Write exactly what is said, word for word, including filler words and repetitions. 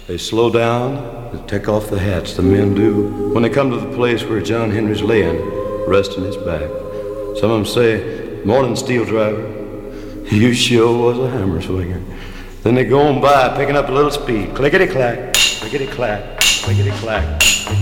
They slow down, they take off the hats, the men do, when they come to the place where John Henry's laying, resting his back. Some of them say, "Morning, steel driver, you sure was a hammer swinger." Then they go on by, picking up a little speed, clickety-clack, clickety-clack, clickety-clack.